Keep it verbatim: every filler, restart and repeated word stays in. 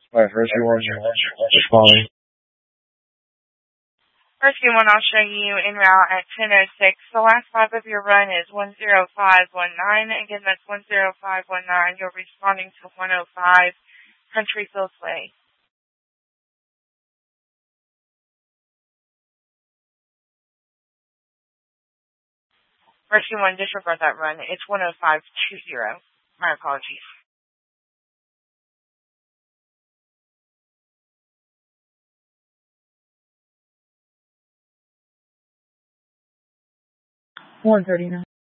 Alright, Rescue one, responding. Rescue one, I'll show you en route at ten oh six. The last five of your run is one zero five one nine. Again, that's one zero five one nine. You're responding to one oh five Country Fields Way. Rescue one, disregard that run. It's one oh five two zero. My apologies. one thirty-nine.